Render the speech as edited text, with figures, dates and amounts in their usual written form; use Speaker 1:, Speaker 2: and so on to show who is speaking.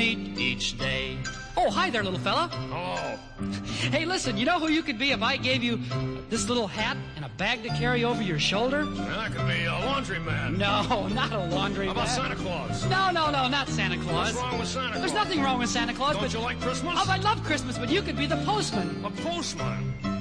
Speaker 1: meet each day. Oh, hi there, little fella.
Speaker 2: Oh.
Speaker 1: Hey, listen, you know who you could be if I gave you this little hat and a bag to carry over your shoulder?
Speaker 2: That could be a laundryman.
Speaker 1: No, not a laundryman.
Speaker 2: How about Santa Claus?
Speaker 1: No, not Santa Claus.
Speaker 2: What's wrong with Santa Claus?
Speaker 1: There's nothing wrong with Santa Claus.
Speaker 2: Don't you like Christmas?
Speaker 1: Oh, I love Christmas, but you could be the postman.
Speaker 2: A postman?